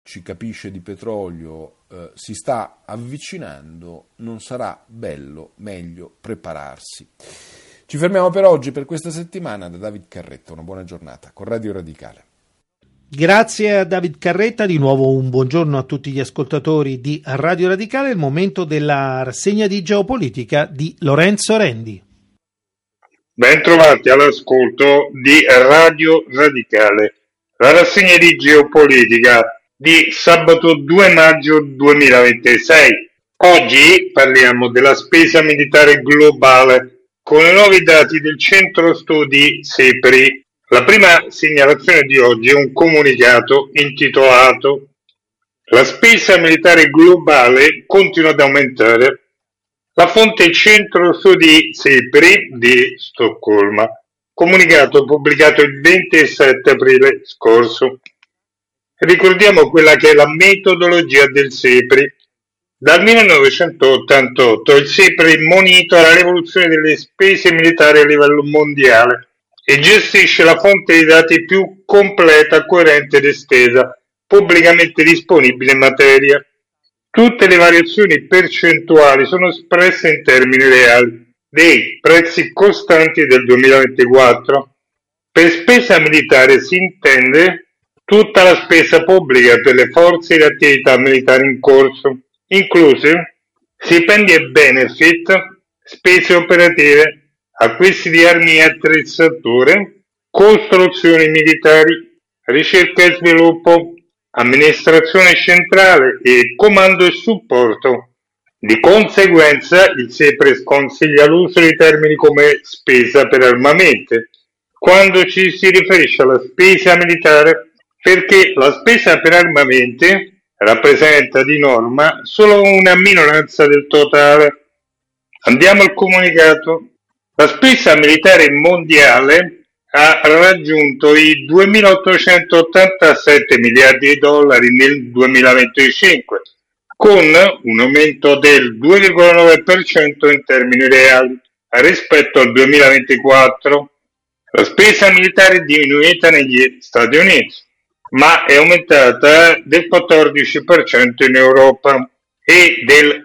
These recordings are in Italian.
ci capisce di petrolio si sta avvicinando, non sarà meglio prepararsi. Ci fermiamo per oggi, per questa settimana. Da David Carretta, una buona giornata con Radio Radicale. Grazie a David Carretta, di nuovo un buongiorno a tutti gli ascoltatori di Radio Radicale. È il momento della rassegna di geopolitica di Lorenzo Rendi. Ben trovati all'ascolto di Radio Radicale, la rassegna di geopolitica di sabato 2 maggio 2026. Oggi parliamo della spesa militare globale con i nuovi dati del centro studi SEPRI. La prima segnalazione di oggi è un comunicato intitolato "La spesa militare globale continua ad aumentare". La fonte Centro Studi SEPRI di Stoccolma, comunicato pubblicato il 27 aprile scorso. Ricordiamo quella che è la metodologia del SEPRI. Dal 1988 il SEPRI monitora l'evoluzione delle spese militari a livello mondiale e gestisce la fonte di dati più completa, coerente ed estesa pubblicamente disponibile in materia. Tutte le variazioni percentuali sono espresse in termini reali dei prezzi costanti del 2024. Per spesa militare si intende tutta la spesa pubblica per le forze e le attività militari in corso, incluse stipendi e benefit, spese operative, acquisti di armi e attrezzature, costruzioni militari, ricerca e sviluppo, amministrazione centrale e comando e supporto. Di conseguenza il SEPRI sconsiglia l'uso di termini come spesa per armamenti quando ci si riferisce alla spesa militare, perché la spesa per armamenti rappresenta di norma solo una minoranza del totale. Andiamo al comunicato. La spesa militare mondiale ha raggiunto i 2.887 miliardi di dollari nel 2025, con un aumento del 2,9% in termini reali rispetto al 2024. La spesa militare è diminuita negli Stati Uniti, ma è aumentata del 14% in Europa e del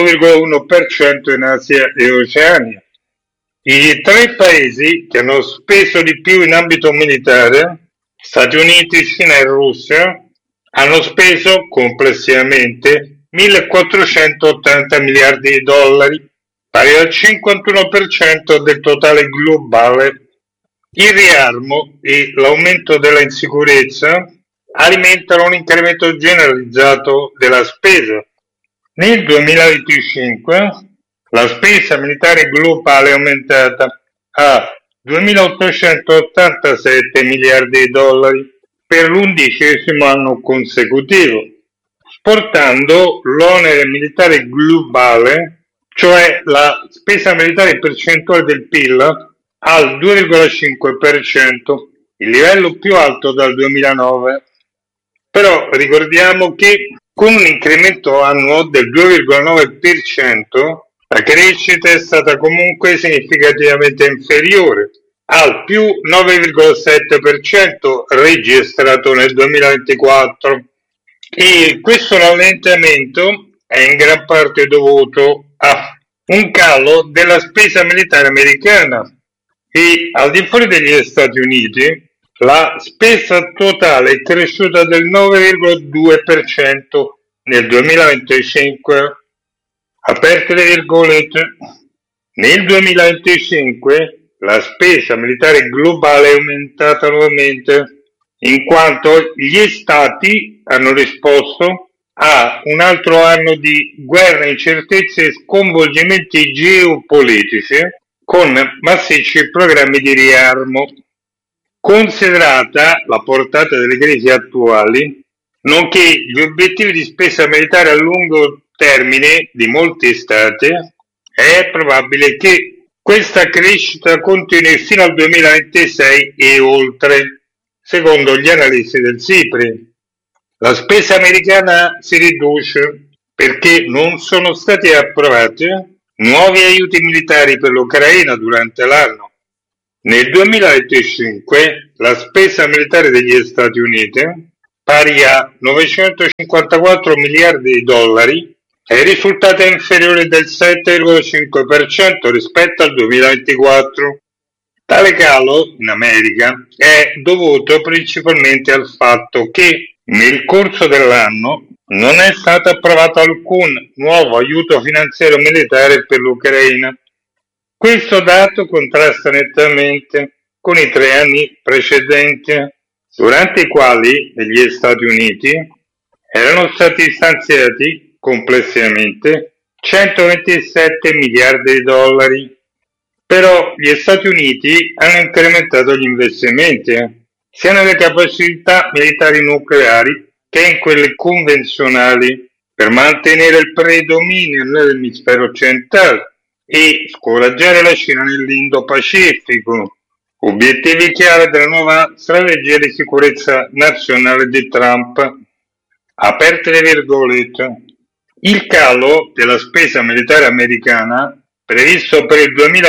8,1% in Asia e Oceania. I tre paesi che hanno speso di più in ambito militare, Stati Uniti, Cina e Russia, hanno speso complessivamente 1.480 miliardi di dollari, pari al 51% del totale globale. Il riarmo e l'aumento della insicurezza alimentano un incremento generalizzato della spesa. Nel 2025 la spesa militare globale è aumentata a 2.887 miliardi di dollari per l'11° anno consecutivo, portando l'onere militare globale, cioè la spesa militare percentuale del PIL, al 2,5%, il livello più alto dal 2009. Però ricordiamo che con un incremento annuo del 2,9%, la crescita è stata comunque significativamente inferiore al più 9,7% registrato nel 2024 e questo rallentamento è in gran parte dovuto a un calo della spesa militare americana e al di fuori degli Stati Uniti la spesa totale è cresciuta del 9,2% nel 2025. Aperte le virgolette, nel 2025 la spesa militare globale è aumentata nuovamente, in quanto gli stati hanno risposto a un altro anno di guerra, incertezze e sconvolgimenti geopolitici con massicci programmi di riarmo. Considerata la portata delle crisi attuali, nonché gli obiettivi di spesa militare a lungo termine di molti stati, è probabile che questa crescita continui fino al 2026 e oltre, secondo gli analisti del SEPRI. La spesa americana si riduce perché non sono stati approvati nuovi aiuti militari per l'Ucraina durante l'anno. Nel 2025 la spesa militare degli Stati Uniti pari a 954 miliardi di dollari, è risultata inferiore del 7,5% rispetto al 2024. Tale calo in America è dovuto principalmente al fatto che nel corso dell'anno non è stato approvato alcun nuovo aiuto finanziario militare per l'Ucraina. Questo dato contrasta nettamente con i 3 anni precedenti, durante i quali negli Stati Uniti erano stati stanziati complessivamente 127 miliardi di dollari. Però gli Stati Uniti hanno incrementato gli investimenti sia nelle capacità militari nucleari che in quelle convenzionali per mantenere il predominio nell'emisfero occidentale e scoraggiare la Cina nell'Indo-Pacifico, obiettivi chiave della nuova strategia di sicurezza nazionale di Trump. Aperte le virgolette. Il calo della spesa militare americana previsto per il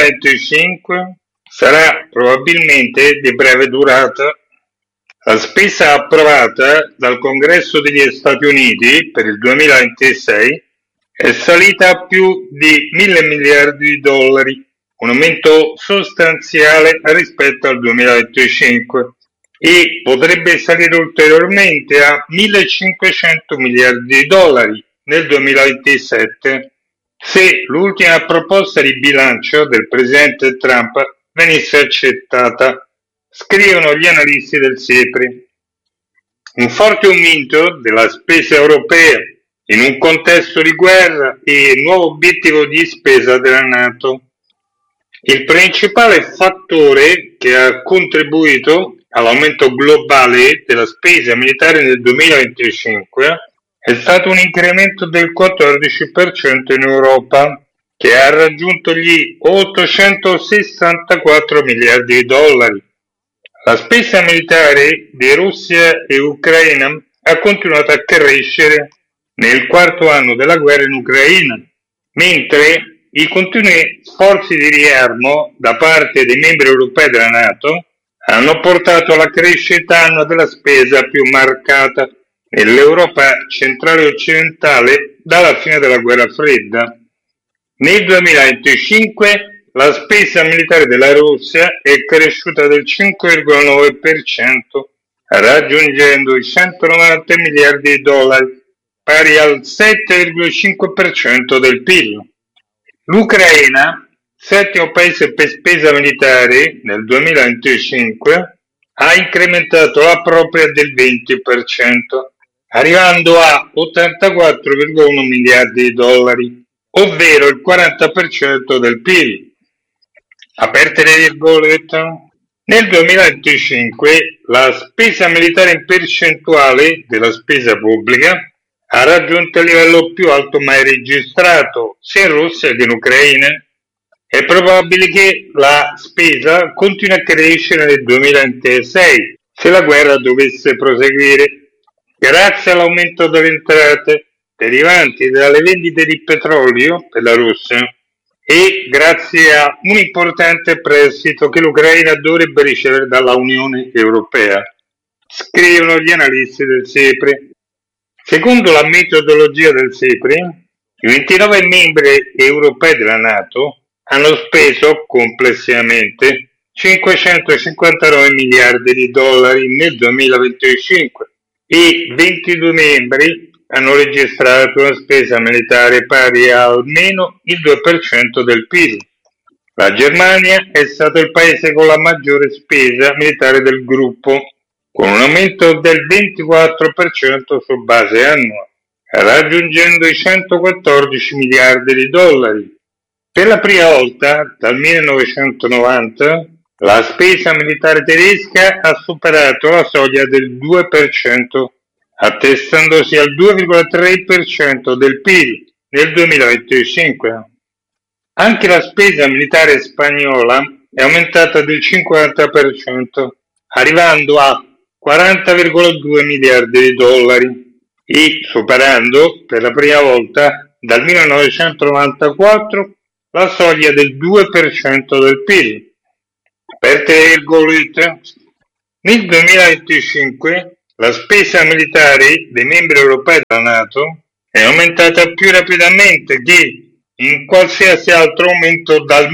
2025 sarà probabilmente di breve durata. La spesa approvata dal Congresso degli Stati Uniti per il 2026 è salita a più di 1.000 miliardi di dollari, un aumento sostanziale rispetto al 2025, e potrebbe salire ulteriormente a 1.500 miliardi di dollari nel 2027 se l'ultima proposta di bilancio del presidente Trump venisse accettata, scrivono gli analisti del SIPRI. Un forte aumento della spesa europea in un contesto di guerra e nuovo obiettivo di spesa della NATO. Il principale fattore che ha contribuito all'aumento globale della spesa militare nel 2025 è stato un incremento del 14% in Europa, che ha raggiunto gli 864 miliardi di dollari. La spesa militare di Russia e Ucraina ha continuato a crescere nel quarto anno della guerra in Ucraina, mentre i continui sforzi di riarmo da parte dei membri europei della NATO hanno portato alla crescita annua della spesa più marcata nell'Europa centrale e occidentale dalla fine della guerra fredda. Nel 2025 la spesa militare della Russia è cresciuta del 5,9%, raggiungendo i 190 miliardi di dollari, pari al 7,5% del PIL. L'Ucraina, settimo paese per spesa militare nel 2025, ha incrementato la propria del 20%, arrivando a 84,1 miliardi di dollari, ovvero il 40% del PIL. Aperte le virgolette. Nel 2025 la spesa militare in percentuale della spesa pubblica ha raggiunto il livello più alto mai registrato sia in Russia che in Ucraina. È probabile che la spesa continui a crescere nel 2026 se la guerra dovesse proseguire, grazie all'aumento delle entrate derivanti dalle vendite di petrolio per la Russia e grazie a un importante prestito che l'Ucraina dovrebbe ricevere dalla Unione Europea, scrivono gli analisti del SIPRI. Secondo la metodologia del SIPRI, i 29 membri europei della NATO hanno speso complessivamente 559 miliardi di dollari nel 2025 e 22 membri hanno registrato una spesa militare pari a almeno il 2% del PIL. La Germania è stato il paese con la maggiore spesa militare del gruppo, con un aumento del 24% su base annua, raggiungendo i 114 miliardi di dollari. Per la prima volta dal 1990 la spesa militare tedesca ha superato la soglia del 2%, attestandosi al 2,3% del PIL nel 2025. Anche la spesa militare spagnola è aumentata del 50%, arrivando a 40,2 miliardi di dollari e superando per la prima volta dal 1994 la soglia del 2% del PIL. Aperte le virgolette. Nel 2025 la spesa militare dei membri europei della NATO è aumentata più rapidamente di in qualsiasi altro aumento dal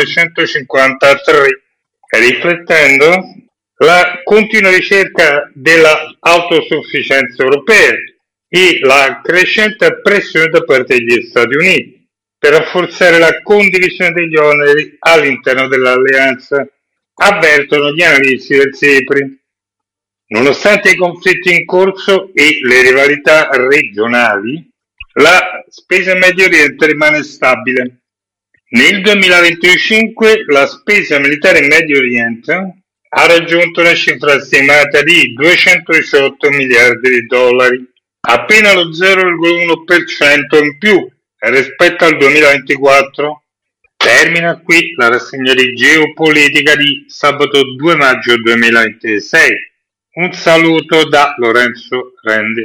1953, riflettendo la continua ricerca della autosufficienza europea e la crescente pressione da parte degli Stati Uniti per rafforzare la condivisione degli oneri all'interno dell'alleanza, avvertono gli analisti del SIPRI. Nonostante i conflitti in corso e le rivalità regionali, la spesa in Medio Oriente rimane stabile. Nel 2025 la spesa militare in Medio Oriente ha raggiunto una cifra stimata di 218 miliardi di dollari, appena lo 0,1% in più rispetto al 2024. Termina qui la rassegna di geopolitica di sabato 2 maggio 2026. Un saluto da Lorenzo Rendi.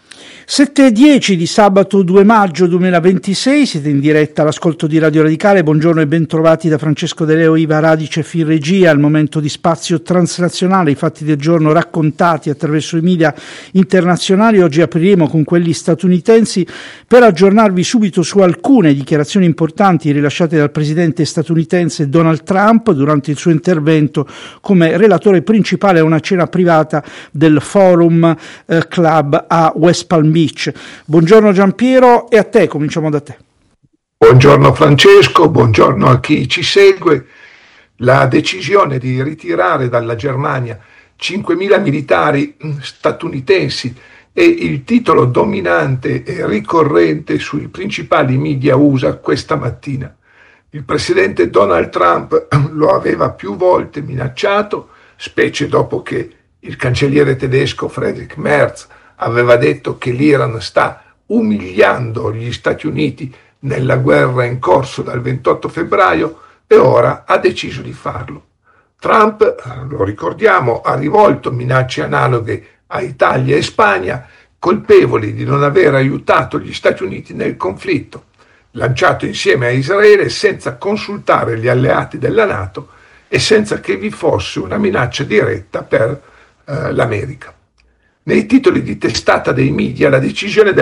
7:10 di sabato 2 maggio 2026, siete in diretta all'ascolto di Radio Radicale. Buongiorno e bentrovati da Francesco De Leo, Iva Radice e in regia. Al momento di spazio transnazionale, i fatti del giorno raccontati attraverso i media internazionali. Oggi apriremo con quelli statunitensi per aggiornarvi subito su alcune dichiarazioni importanti rilasciate dal presidente statunitense Donald Trump durante il suo intervento come relatore principale a una cena privata del Forum Club a West Palm Beach. Buongiorno Giampiero, e a te, cominciamo da te. Buongiorno Francesco, buongiorno a chi ci segue. La decisione di ritirare dalla Germania 5.000 militari statunitensi è il titolo dominante e ricorrente sui principali media USA questa mattina. Il presidente Donald Trump lo aveva più volte minacciato, specie dopo che il cancelliere tedesco Friedrich Merz aveva detto che l'Iran sta umiliando gli Stati Uniti nella guerra in corso dal 28 febbraio e ora ha deciso di farlo. Trump, lo ricordiamo, ha rivolto minacce analoghe a Italia e Spagna, colpevoli di non aver aiutato gli Stati Uniti nel conflitto, lanciato insieme a Israele senza consultare gli alleati della NATO e senza che vi fosse una minaccia diretta per l'America. Nei titoli di testata dei media la decisione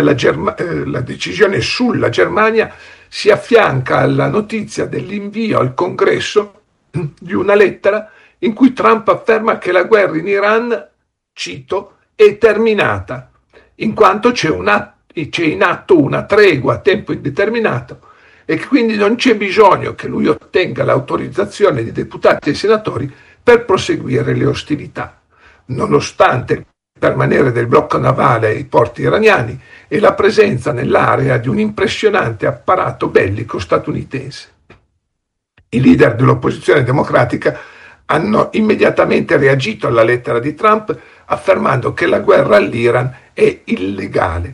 sulla Germania si affianca alla notizia dell'invio al Congresso di una lettera in cui Trump afferma che la guerra in Iran, cito, è terminata, in quanto c'è in atto una tregua a tempo indeterminato e che quindi non c'è bisogno che lui ottenga l'autorizzazione di deputati e senatori per proseguire le ostilità, nonostante il permanere del blocco navale ai porti iraniani e la presenza nell'area di un impressionante apparato bellico statunitense. I leader dell'opposizione democratica hanno immediatamente reagito alla lettera di Trump affermando che la guerra all'Iran è illegale.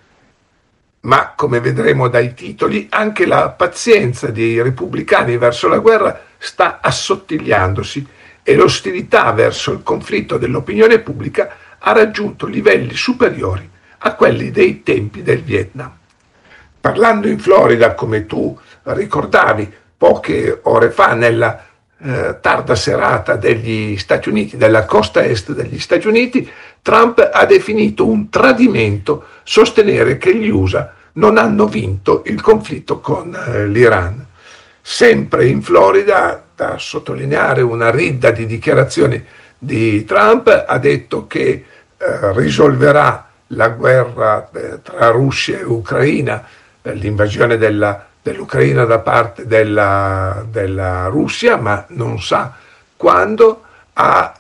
Ma, come vedremo dai titoli, anche la pazienza dei repubblicani verso la guerra sta assottigliandosi e l'ostilità verso il conflitto dell'opinione pubblica ha raggiunto livelli superiori a quelli dei tempi del Vietnam. Parlando in Florida, come tu ricordavi poche ore fa, nella tarda serata degli Stati Uniti, della costa est degli Stati Uniti, Trump ha definito un tradimento sostenere che gli USA non hanno vinto il conflitto con l'Iran. Sempre in Florida, da sottolineare una ridda di dichiarazioni di Trump, ha detto che risolverà la guerra tra Russia e Ucraina, l'invasione dell'Ucraina da parte della Russia, ma non sa quando. Ha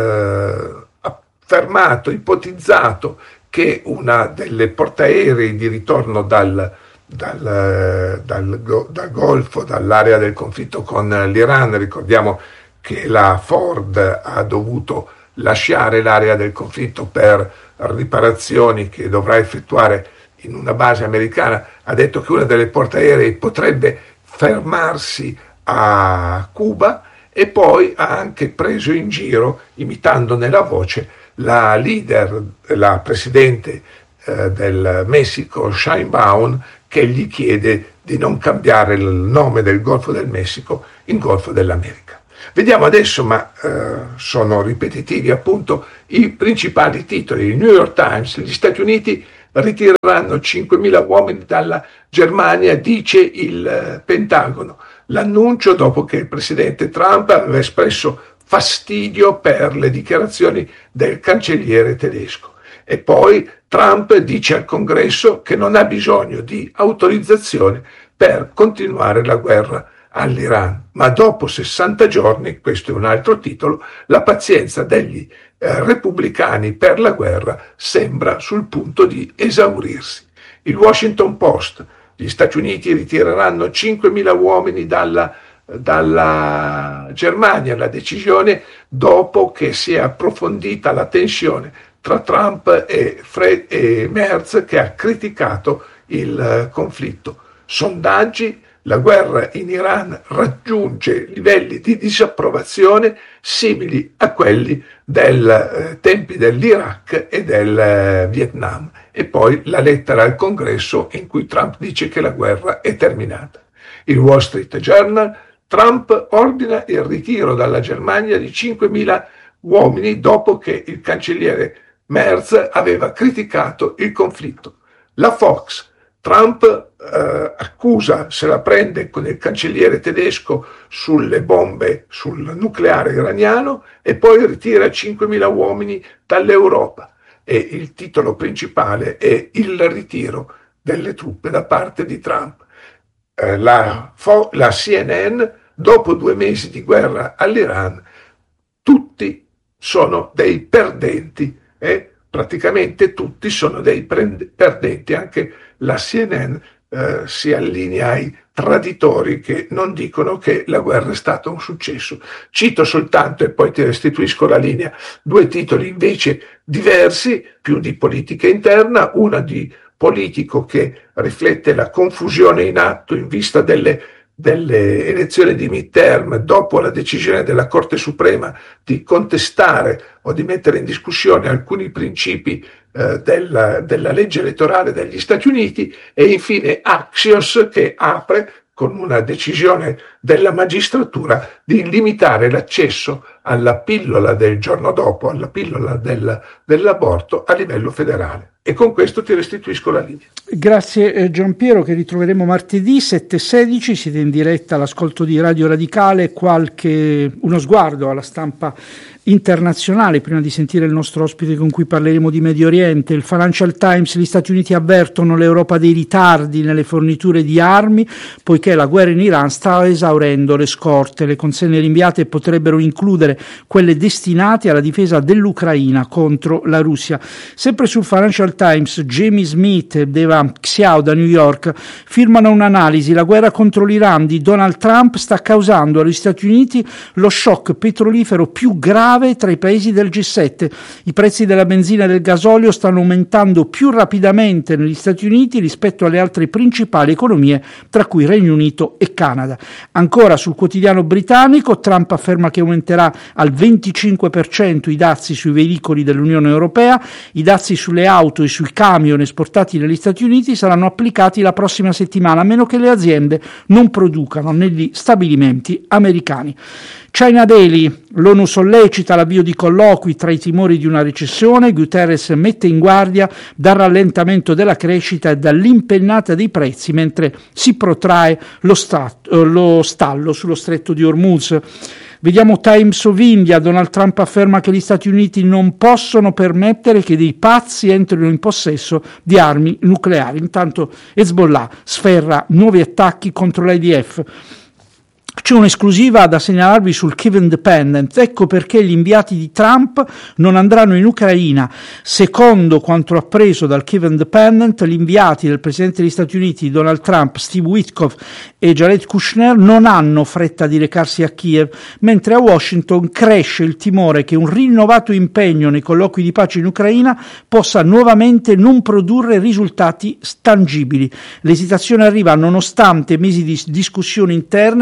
affermato, ipotizzato che una delle portaerei di ritorno dal Golfo, dall'area del conflitto con l'Iran, ricordiamo che la Ford ha dovuto lasciare l'area del conflitto per riparazioni che dovrà effettuare in una base americana, ha detto che una delle portaerei potrebbe fermarsi a Cuba, e poi ha anche preso in giro, imitandone la voce, la leader, la presidente del Messico, Sheinbaum, che gli chiede di non cambiare il nome del Golfo del Messico in Golfo dell'America. Vediamo adesso, ma sono ripetitivi appunto, i principali titoli. Il New York Times: gli Stati Uniti ritireranno 5.000 uomini dalla Germania, dice il Pentagono. L'annuncio dopo che il presidente Trump aveva espresso fastidio per le dichiarazioni del cancelliere tedesco. E poi Trump dice al Congresso che non ha bisogno di autorizzazione per continuare la guerra all'Iran. Ma dopo 60 giorni, questo è un altro titolo, la pazienza degli repubblicani per la guerra sembra sul punto di esaurirsi. Il Washington Post: gli Stati Uniti ritireranno 5.000 uomini dalla Germania, la decisione dopo che si è approfondita la tensione tra Trump e Merz, che ha criticato il conflitto. Sondaggi: la guerra in Iran raggiunge livelli di disapprovazione simili a quelli del tempi dell'Iraq e del Vietnam. E poi la lettera al Congresso in cui Trump dice che la guerra è terminata. Il Wall Street Journal: Trump ordina il ritiro dalla Germania di 5.000 uomini dopo che il cancelliere Merz aveva criticato il conflitto. La Fox: Trump accusa, se la prende con il cancelliere tedesco sulle bombe, sul nucleare iraniano, e poi ritira 5.000 uomini dall'Europa. E il titolo principale è il ritiro delle truppe da parte di Trump. La CNN: dopo 2 mesi di guerra all'Iran, tutti sono dei perdenti. Praticamente tutti sono dei perdenti. Anche la CNN si allinea ai traditori che non dicono che la guerra è stata un successo. Cito soltanto, e poi ti restituisco la linea, 2 titoli invece diversi, più di politica interna, una di politico che riflette la confusione in atto in vista delle elezioni di midterm dopo la decisione della Corte Suprema di contestare o di mettere in discussione alcuni principi della legge elettorale degli Stati Uniti, e infine Axios, che apre con una decisione della magistratura di limitare l'accesso alla pillola del giorno dopo, alla pillola dell'aborto a livello federale. E con questo ti restituisco la linea. Grazie Giampiero, che ritroveremo martedì 7:16. Siete in diretta all'ascolto di Radio Radicale. Uno sguardo alla stampa internazionale prima di sentire il nostro ospite con cui parleremo di Medio Oriente. Il Financial Times: gli Stati Uniti avvertono l'Europa dei ritardi nelle forniture di armi poiché la guerra in Iran sta esaurendo le scorte. Le consegne rinviate potrebbero includere quelle destinate alla difesa dell'Ucraina contro la Russia. Sempre sul Financial Times, Jamie Smith e Deva Xiao da New York firmano un'analisi: la guerra contro l'Iran di Donald Trump sta causando agli Stati Uniti lo shock petrolifero più grave tra i paesi del G7. I prezzi della benzina e del gasolio stanno aumentando più rapidamente negli Stati Uniti rispetto alle altre principali economie, tra cui Regno Unito e Canada. Ancora sul quotidiano britannico, Trump afferma che aumenterà al 25% i dazi sui veicoli dell'Unione Europea. I dazi sulle auto e sui camion esportati negli Stati Uniti saranno applicati la prossima settimana, a meno che le aziende non producano negli stabilimenti americani. China Daily: l'ONU sollecita l'avvio di colloqui tra i timori di una recessione. Guterres mette in guardia dal rallentamento della crescita e dall'impennata dei prezzi mentre si protrae lo stallo sullo stretto di Hormuz. Vediamo Times of India: Donald Trump afferma che gli Stati Uniti non possono permettere che dei pazzi entrino in possesso di armi nucleari. Intanto Hezbollah sferra nuovi attacchi contro l'IDF. C'è un'esclusiva da segnalarvi sul Kyiv Independent. Ecco perché gli inviati di Trump non andranno in Ucraina. Secondo quanto appreso dal Kyiv Independent, gli inviati del presidente degli Stati Uniti Donald Trump, Steve Witkoff e Jared Kushner non hanno fretta di recarsi a Kiev, mentre a Washington cresce il timore che un rinnovato impegno nei colloqui di pace in Ucraina possa nuovamente non produrre risultati tangibili. L'esitazione arriva nonostante mesi di discussioni interne su un possibile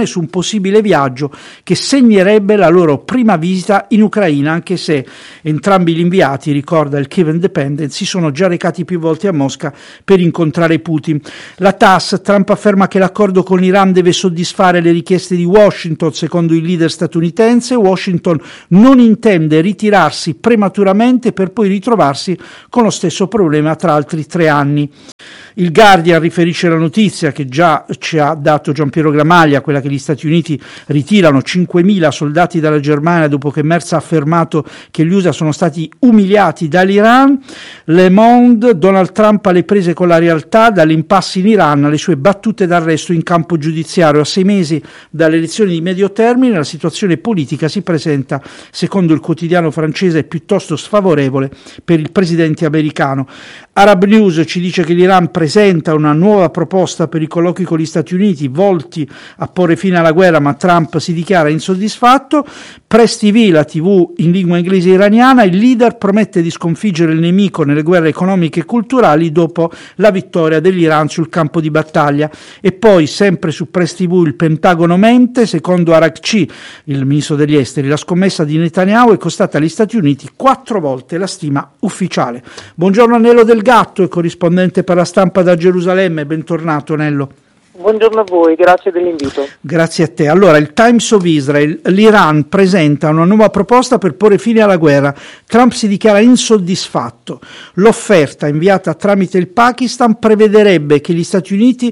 possibile viaggio che segnerebbe la loro prima visita in Ucraina, anche se entrambi gli inviati, ricorda il Kiev Independent, si sono già recati più volte a Mosca per incontrare Putin. La TASS, Trump afferma che l'accordo con l'Iran deve soddisfare le richieste di Washington. Secondo il leader statunitense, Washington non intende ritirarsi prematuramente per poi ritrovarsi con lo stesso problema tra altri 3 anni. Il Guardian riferisce la notizia che già ci ha dato Giampiero Gramaglia, quella che gli Stati Uniti ritirano 5.000 soldati dalla Germania dopo che Merz ha affermato che gli USA sono stati umiliati dall'Iran. Le Monde, Donald Trump alle prese con la realtà, dall'impasse in Iran alle sue battute d'arresto in campo giudiziario. A 6 mesi dalle elezioni di medio termine la situazione politica si presenta, secondo il quotidiano francese, piuttosto sfavorevole per il presidente americano. Arab News ci dice che l'Iran presenta una nuova proposta per i colloqui con gli Stati Uniti volti a porre fine alla guerra, ma Trump si dichiara insoddisfatto. Press TV, la TV in lingua inglese iraniana, il leader promette di sconfiggere il nemico nelle guerre economiche e culturali dopo la vittoria dell'Iran sul campo di battaglia. E poi, sempre su Press TV, il Pentagono mente, secondo Arakci, il ministro degli esteri, la scommessa di Netanyahu è costata agli Stati Uniti 4 volte la stima ufficiale. Buongiorno Nello Del Gatto, corrispondente per la stampa da Gerusalemme, bentornato Nello. Buongiorno a voi, grazie dell'invito. Grazie a te. Allora, il Times of Israel, l'Iran presenta una nuova proposta per porre fine alla guerra. Trump si dichiara insoddisfatto. L'offerta inviata tramite il Pakistan prevederebbe che gli Stati Uniti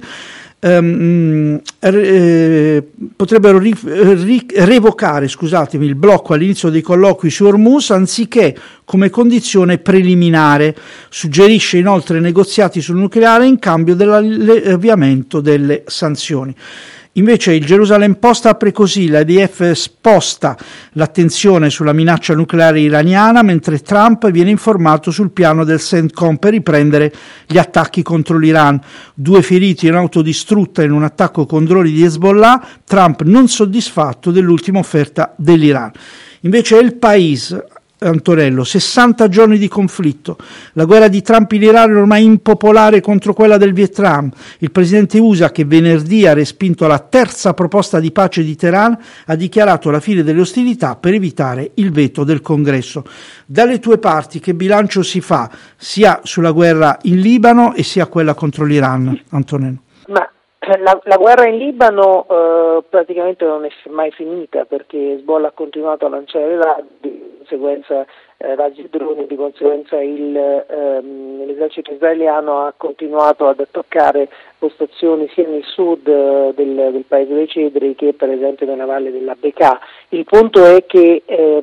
potrebbero revocare il blocco all'inizio dei colloqui su Hormuz anziché come condizione preliminare. Suggerisce inoltre negoziati sul nucleare in cambio dell'avviamento delle sanzioni. Invece il Jerusalem Post apre così: l'IDF sposta l'attenzione sulla minaccia nucleare iraniana, mentre Trump viene informato sul piano del CENTCOM per riprendere gli attacchi contro l'Iran. 2 feriti in auto distrutta in un attacco con droni di Hezbollah, Trump non soddisfatto dell'ultima offerta dell'Iran. Invece El País, Antonello, 60 giorni di conflitto. La guerra di Trump in Iran è ormai impopolare contro quella del Vietnam. Il presidente USA, che venerdì ha respinto la terza proposta di pace di Teheran, ha dichiarato la fine delle ostilità per evitare il veto del Congresso. Dalle tue parti che bilancio si fa sia sulla guerra in Libano e sia quella contro l'Iran, Antonello? La guerra in Libano praticamente non è mai finita, perché Hezbollah ha continuato a lanciare razzi, di conseguenza razzi e droni, di conseguenza l'esercito israeliano ha continuato ad attaccare postazioni sia nel sud del paese dei Cedri che per esempio nella valle della Bekaa. Il punto è che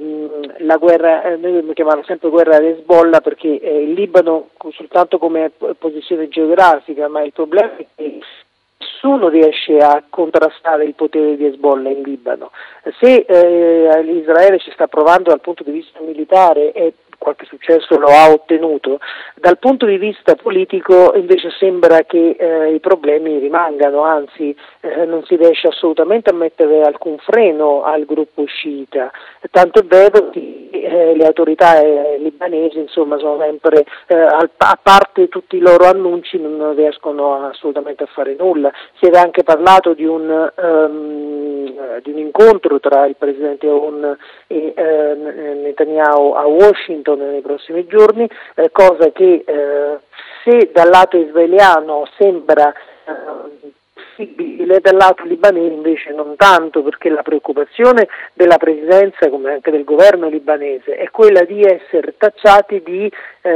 la guerra, noi dobbiamo chiamarla sempre guerra di Hezbollah, perché il Libano soltanto come posizione geografica, ma il problema è che nessuno riesce a contrastare il potere di Hezbollah in Libano. Se Israele ci sta provando dal punto di vista militare e qualche successo lo ha ottenuto, dal punto di vista politico invece sembra che i problemi rimangano, anzi non si riesce assolutamente a mettere alcun freno al gruppo sciita, tanto è vero che le autorità libanesi insomma sono sempre, a parte tutti i loro annunci, non riescono assolutamente a fare nulla. Si era anche parlato di un incontro tra il presidente Aoun e Netanyahu a Washington nei prossimi giorni, cosa che se dal lato israeliano sembra possibile, dal lato libanese invece non tanto, perché la preoccupazione della presidenza come anche del governo libanese è quella di essere tacciati di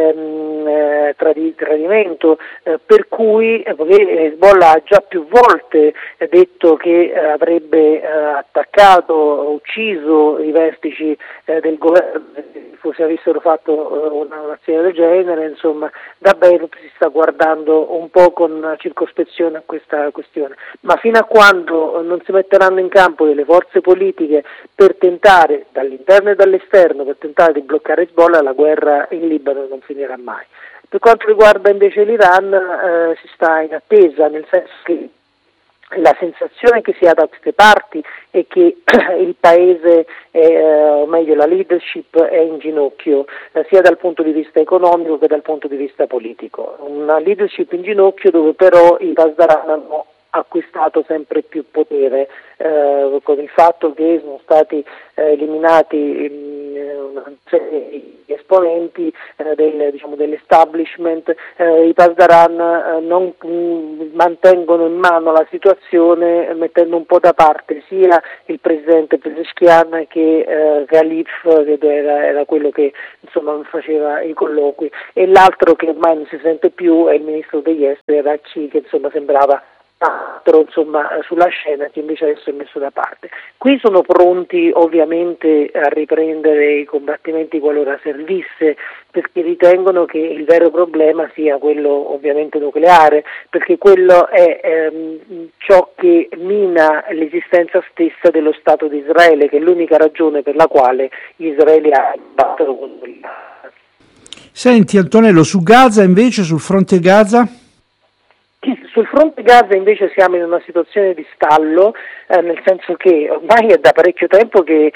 tradimento, per cui Hezbollah ha già più volte detto che avrebbe attaccato, ucciso i vertici del governo se avessero fatto un'azione del genere. Insomma, da Beirut si sta guardando un po' con circospezione a questa questione, ma fino a quando non si metteranno in campo delle forze politiche per tentare, dall'interno e dall'esterno, per tentare di bloccare Hezbollah, la guerra in Libano non finirà mai. Per quanto riguarda invece l'Iran, si sta in attesa, nel senso che la sensazione che si ha da queste parti è che il paese, o meglio la leadership, è in ginocchio, sia dal punto di vista economico che dal punto di vista politico. Una leadership in ginocchio dove però i Pasdaran hanno acquistato sempre più potere, con il fatto che sono stati eliminati una serie di esponenti dell'establishment. I Pasdaran non mantengono in mano la situazione, mettendo un po' da parte sia il presidente Pezeshkian che Galif, che era quello che faceva i colloqui, e l'altro che ormai non si sente più è il ministro degli esteri Araghchi, che sembrava altro sulla scena, che invece adesso è messo da parte. Qui sono pronti ovviamente a riprendere i combattimenti qualora servisse, perché ritengono che il vero problema sia quello ovviamente nucleare, perché quello è ciò che mina l'esistenza stessa dello Stato di Israele, che è l'unica ragione per la quale gli israeliani battono contro l'Iran. Senti Antonello, su Gaza invece, sul fronte Gaza? Sul fronte Gaza invece siamo in una situazione di stallo, nel senso che ormai è da parecchio tempo che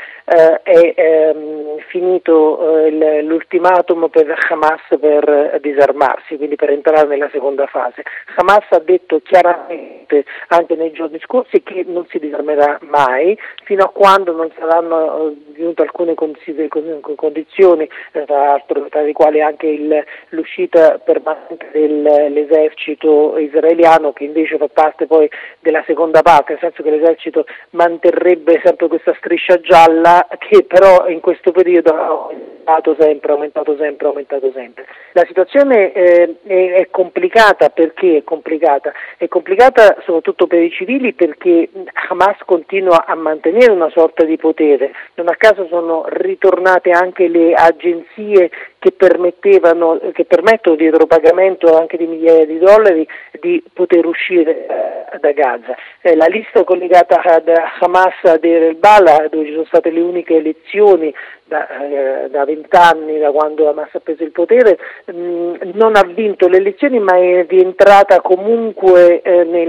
è finito l'ultimatum per Hamas per disarmarsi, quindi per entrare nella seconda fase. Hamas ha detto chiaramente anche nei giorni scorsi che non si disarmerà mai fino a quando non saranno venute alcune condizioni, tra le quali anche l'uscita permanente dell'esercito israeliano, che invece fa parte poi della seconda parte, nel senso che l'esercito manterrebbe sempre questa striscia gialla, che però in questo periodo ha aumentato sempre. La situazione è complicata. Perché è complicata? È complicata soprattutto per i civili, perché Hamas continua a mantenere una sorta di potere. Non a caso sono ritornate anche le agenzie che permettono dietro pagamento anche di migliaia di dollari di poter uscire da Gaza. La lista collegata ad Hamas a Deir el-Bala, dove ci sono state le uniche elezioni da 20 anni, da quando Hamas ha preso il potere, non ha vinto le elezioni, ma è rientrata comunque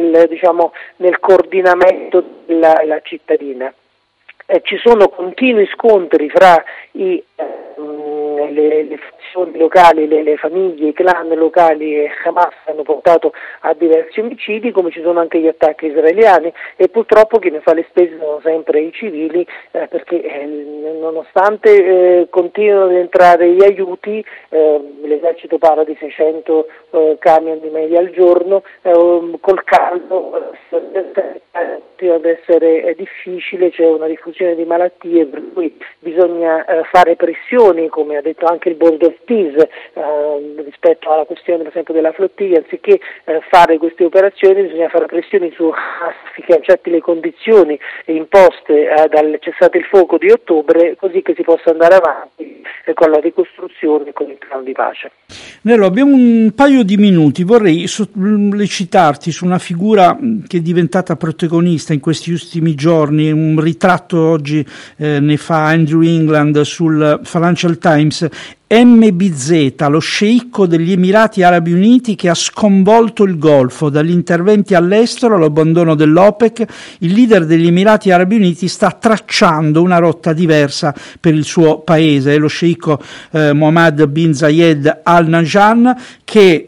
nel coordinamento della cittadina. Ci sono continui scontri fra le fazioni locali, le famiglie, i clan locali e Hamas hanno portato a diversi omicidi, come ci sono anche gli attacchi israeliani, e purtroppo chi ne fa le spese sono sempre i civili, perché nonostante continuano ad entrare gli aiuti, l'esercito parla di 600 camion di media al giorno, col caldo continua ad essere difficile, c'è una diffusione di malattie, per cui bisogna fare pressioni, come ha detto anche il Board of Peace, rispetto alla questione per esempio della flottiglia. Anziché fare queste operazioni bisogna fare pressioni su Hamas affinché accetti le condizioni imposte dal cessate il fuoco di ottobre, così che si possa andare avanti con la ricostruzione e con il piano di pace. Nello, abbiamo un paio di minuti, vorrei sollecitarti su una figura che è diventata protagonista in questi ultimi giorni. Un ritratto oggi ne fa Andrew England sul Financial Times. MBZ, lo sceicco degli Emirati Arabi Uniti, che ha sconvolto il Golfo. Dagli interventi all'estero all'abbandono dell'OPEC, il leader degli Emirati Arabi Uniti sta tracciando una rotta diversa per il suo paese. È lo sceicco Mohammed bin Zayed Al Nahyan, che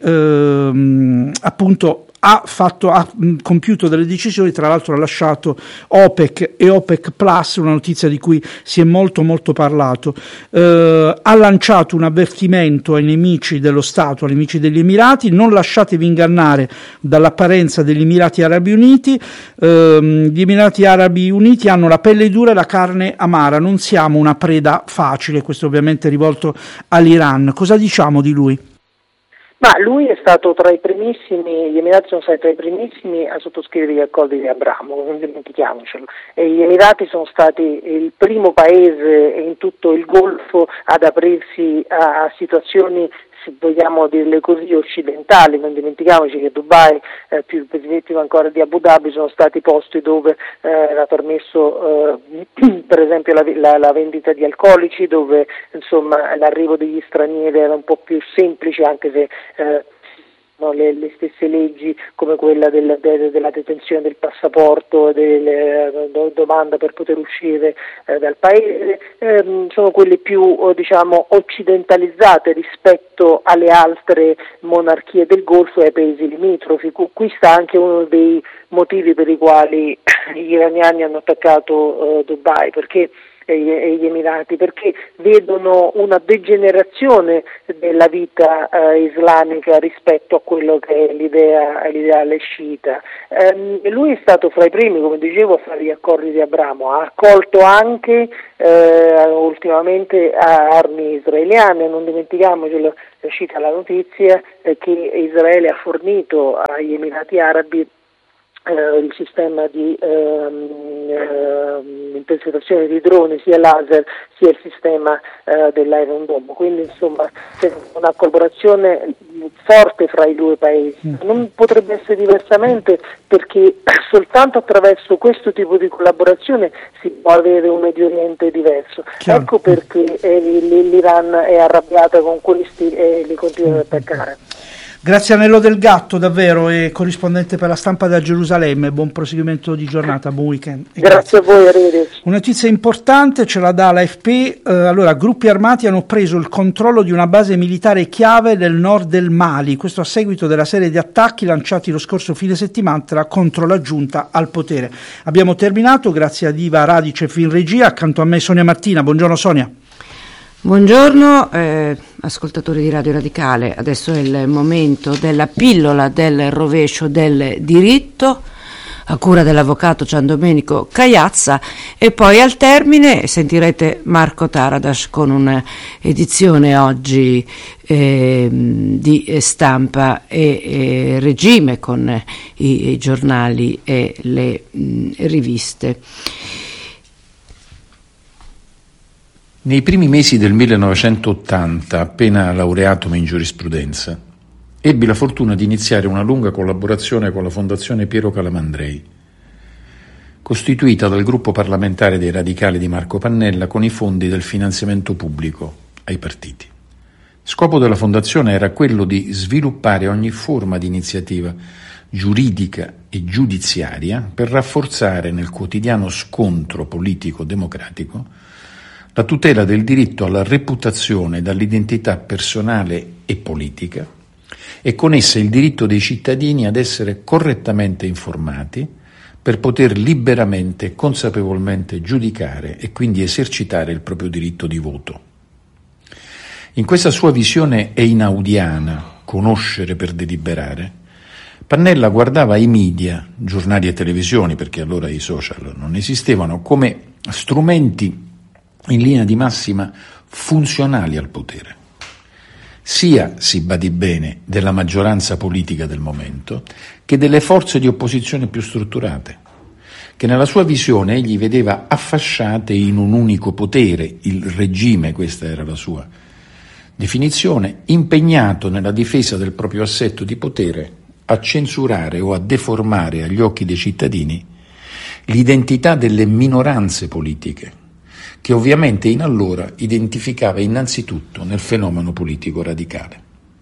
appunto ha compiuto delle decisioni, tra l'altro ha lasciato OPEC e OPEC Plus, una notizia di cui si è molto parlato. Ha lanciato un avvertimento ai nemici dello Stato, ai nemici degli Emirati: non lasciatevi ingannare dall'apparenza degli Emirati Arabi Uniti. Gli Emirati Arabi Uniti hanno la pelle dura e la carne amara, non siamo una preda facile. Questo ovviamente rivolto all'Iran. Cosa diciamo di lui? Ma lui è stato tra i primissimi, gli Emirati sono stati tra i primissimi a sottoscrivere gli accordi di Abramo, non dimentichiamocelo, e gli Emirati sono stati il primo paese in tutto il Golfo ad aprirsi a situazioni, se vogliamo dirle così, occidentali. Non dimentichiamoci che Dubai, più ancora di Abu Dhabi, sono stati posti dove era permesso per esempio la vendita di alcolici, dove insomma l'arrivo degli stranieri era un po' più semplice, anche se le stesse leggi come quella della detenzione del passaporto, della domanda per poter uscire dal paese, sono quelle più occidentalizzate rispetto alle altre monarchie del Golfo e ai paesi limitrofi. Qui sta anche uno dei motivi per i quali gli iraniani hanno attaccato Dubai, perché e gli Emirati, perché vedono una degenerazione della vita islamica rispetto a quello che è l'ideale sciita. Lui è stato fra i primi, come dicevo, a fare gli accordi di Abramo, ha accolto anche ultimamente armi israeliane. Non dimentichiamocelo, è uscita la notizia che Israele ha fornito agli Emirati Arabi il sistema di intercettazione di droni, sia laser sia il sistema dell'Iron Dome. Quindi insomma c'è una collaborazione forte fra i due paesi. Non potrebbe essere diversamente, perché soltanto attraverso questo tipo di collaborazione si può avere un Medio Oriente diverso. Chiaro. Ecco perché l'Iran è arrabbiata con questi e li continua ad attaccare. Grazie Anello del Gatto, davvero, e corrispondente per la Stampa da Gerusalemme. Buon proseguimento di giornata, buon weekend. Grazie a voi, arrivederci. Una notizia importante ce la dà l'AFP. Allora, gruppi armati hanno preso il controllo di una base militare chiave nel nord del Mali, questo a seguito della serie di attacchi lanciati lo scorso fine settimana contro la giunta al potere. Abbiamo terminato, grazie ad Iva Radicev in regia, accanto a me Sonia Martina. Buongiorno Sonia. Buongiorno ascoltatori di Radio Radicale, adesso è il momento della pillola del rovescio del diritto a cura dell'avvocato Giandomenico Caiazza, e poi al termine sentirete Marco Taradas con un'edizione oggi di Stampa e Regime, con i giornali e le riviste. Nei primi mesi del 1980, appena laureatomi in giurisprudenza, ebbi la fortuna di iniziare una lunga collaborazione con la Fondazione Piero Calamandrei, costituita dal gruppo parlamentare dei Radicali di Marco Pannella con i fondi del finanziamento pubblico ai partiti. Scopo della Fondazione era quello di sviluppare ogni forma di iniziativa giuridica e giudiziaria per rafforzare nel quotidiano scontro politico-democratico la tutela del diritto alla reputazione ed all'identità personale e politica, e con essa il diritto dei cittadini ad essere correttamente informati per poter liberamente e consapevolmente giudicare e quindi esercitare il proprio diritto di voto. In questa sua visione einaudiana, conoscere per deliberare, Pannella guardava i media, giornali e televisioni, perché allora i social non esistevano, come strumenti in linea di massima funzionali al potere, sia, si badi bene, della maggioranza politica del momento, che delle forze di opposizione più strutturate, che nella sua visione egli vedeva affasciate in un unico potere, il regime, questa era la sua definizione, impegnato nella difesa del proprio assetto di potere a censurare o a deformare agli occhi dei cittadini l'identità delle minoranze politiche, che ovviamente in allora identificava innanzitutto nel fenomeno politico radicale.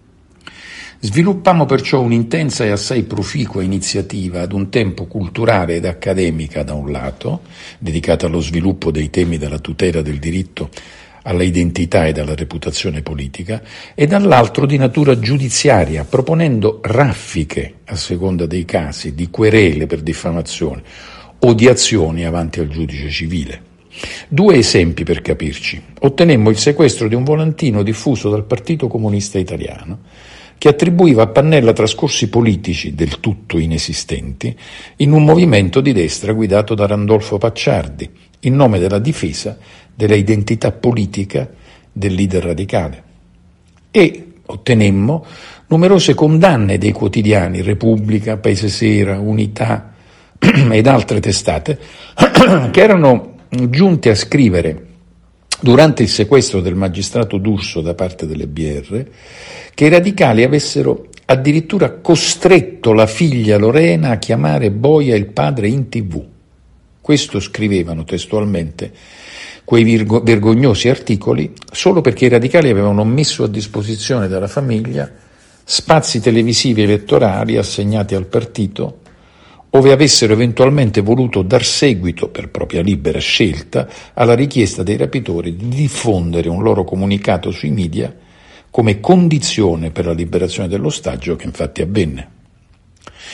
Sviluppammo perciò un'intensa e assai proficua iniziativa, ad un tempo culturale ed accademica da un lato, dedicata allo sviluppo dei temi della tutela del diritto alla identità ed alla reputazione politica, e dall'altro di natura giudiziaria, proponendo raffiche, a seconda dei casi, di querele per diffamazione o di azioni avanti al giudice civile. 2 esempi per capirci. Ottenemmo il sequestro di un volantino diffuso dal Partito Comunista Italiano che attribuiva a Pannella trascorsi politici del tutto inesistenti in un movimento di destra guidato da Randolfo Pacciardi, in nome della difesa della identità politica del leader radicale. E ottenemmo numerose condanne dei quotidiani Repubblica, Paese Sera, Unità ed altre testate che erano giunte a scrivere durante il sequestro del magistrato D'Urso da parte delle BR che i radicali avessero addirittura costretto la figlia Lorena a chiamare boia il padre in TV. Questo scrivevano testualmente quei vergognosi articoli solo perché i radicali avevano messo a disposizione della famiglia spazi televisivi elettorali assegnati al partito, ove avessero eventualmente voluto dar seguito, per propria libera scelta, alla richiesta dei rapitori di diffondere un loro comunicato sui media come condizione per la liberazione dell'ostaggio, che infatti avvenne.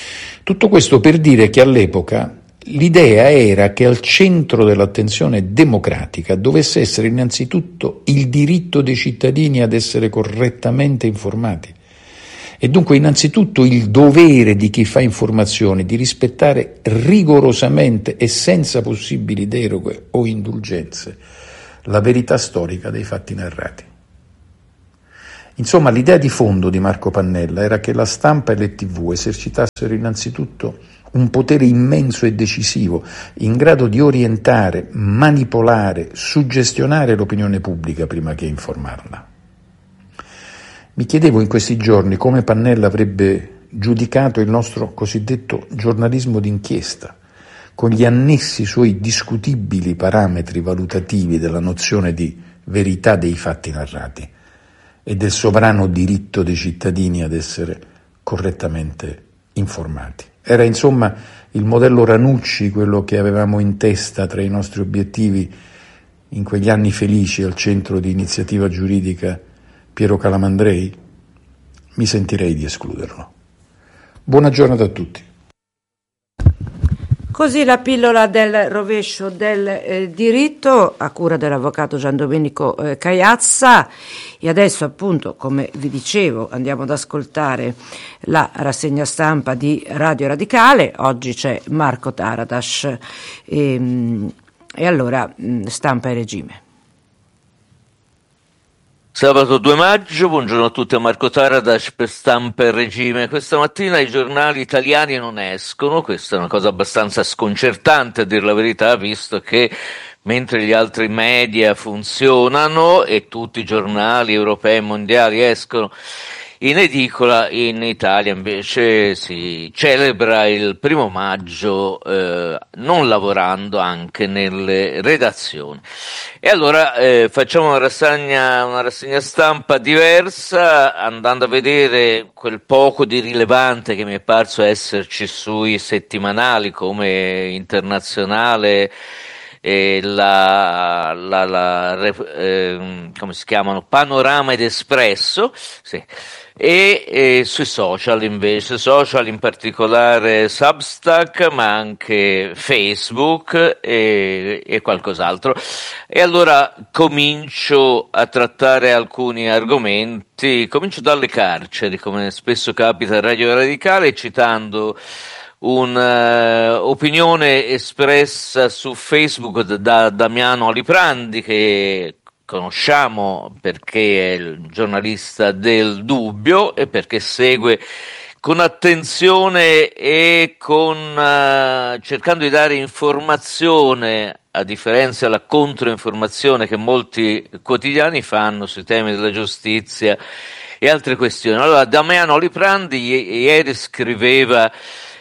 Tutto questo per dire che all'epoca l'idea era che al centro dell'attenzione democratica dovesse essere innanzitutto il diritto dei cittadini ad essere correttamente informati e dunque innanzitutto il dovere di chi fa informazioni di rispettare rigorosamente e senza possibili deroghe o indulgenze la verità storica dei fatti narrati. Insomma, l'idea di fondo di Marco Pannella era che la stampa e le TV esercitassero innanzitutto un potere immenso e decisivo, in grado di orientare, manipolare, suggestionare l'opinione pubblica prima che informarla. Mi chiedevo in questi giorni come Pannella avrebbe giudicato il nostro cosiddetto giornalismo d'inchiesta, con gli annessi suoi discutibili parametri valutativi della nozione di verità dei fatti narrati e del sovrano diritto dei cittadini ad essere correttamente informati. Era insomma il modello Ranucci quello che avevamo in testa tra i nostri obiettivi in quegli anni felici al centro di iniziativa giuridica Piero Calamandrei? Mi sentirei di escluderlo. Buona giornata a tutti. Così la pillola del rovescio del diritto a cura dell'avvocato Gian Domenico Caiazza. E adesso appunto, come vi dicevo, andiamo ad ascoltare la rassegna stampa di Radio Radicale. Oggi c'è Marco Taradas e allora stampa e regime. Sabato 2 maggio, buongiorno a tutti, a Marco Taradas per Stampa e Regime. Questa mattina i giornali italiani non escono, questa è una cosa abbastanza sconcertante a dir la verità, visto che mentre gli altri media funzionano e tutti i giornali europei e mondiali escono in edicola, in Italia invece si celebra il 1 maggio non lavorando anche nelle redazioni. E allora facciamo una rassegna stampa diversa, andando a vedere quel poco di rilevante che mi è parso esserci sui settimanali come Internazionale e come si chiamano? Panorama ed Espresso, sì. E sui social invece, social in particolare Substack, ma anche Facebook e qualcos'altro. E allora comincio a trattare alcuni argomenti, comincio dalle carceri, come spesso capita a Radio Radicale, citando un'opinione espressa su Facebook da Damiano Aliprandi, che conosciamo perché è il giornalista del Dubbio e perché segue con attenzione e cercando di dare informazione, a differenza della controinformazione che molti quotidiani fanno sui temi della giustizia e altre questioni. Allora, Damiano Aliprandi ieri scriveva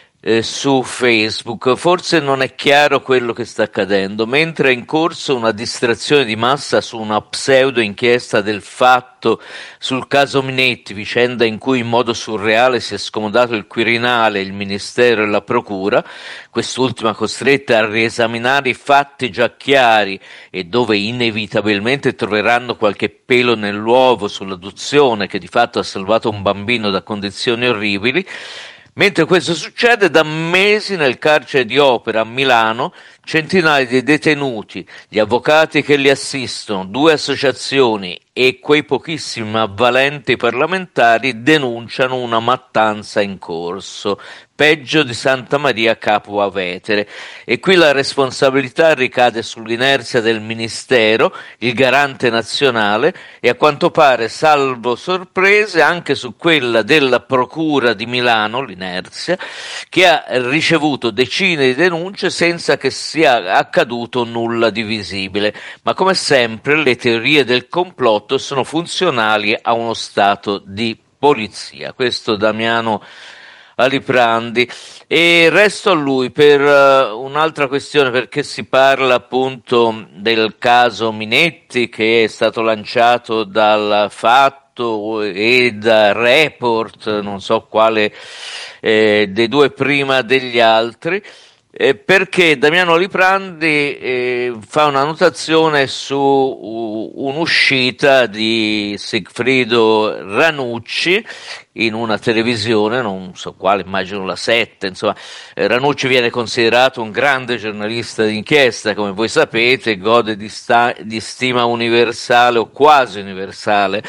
su Facebook: forse non è chiaro quello che sta accadendo, mentre è in corso una distrazione di massa su una pseudo inchiesta del Fatto sul caso Minetti, vicenda in cui in modo surreale si è scomodato il Quirinale, il Ministero e la Procura, quest'ultima costretta a riesaminare i fatti già chiari e dove inevitabilmente troveranno qualche pelo nell'uovo sull'adozione che di fatto ha salvato un bambino da condizioni orribili. Mentre questo succede, da mesi nel carcere di Opera a Milano centinaia di detenuti, gli avvocati che li assistono, 2 associazioni e quei pochissimi ma valenti parlamentari denunciano una mattanza in corso, peggio di Santa Maria Capua Vetere. E qui la responsabilità ricade sull'inerzia del Ministero, il garante nazionale, e a quanto pare, salvo sorprese, anche su quella della Procura di Milano, l'inerzia, che ha ricevuto decine di denunce senza che sia accaduto nulla di visibile. Ma come sempre le teorie del complotto sono funzionali a uno stato di polizia. Questo Damiano Aliprandi. E resto a lui per un'altra questione, perché si parla appunto del caso Minetti, che è stato lanciato dal Fatto e da Report, non so quale dei due prima degli altri. perché Damiano Liprandi fa una notazione su un'uscita di Sigfrido Ranucci in una televisione, non so quale, immagino la 7, insomma. Ranucci viene considerato un grande giornalista d'inchiesta, come voi sapete, gode di stima universale o quasi universale.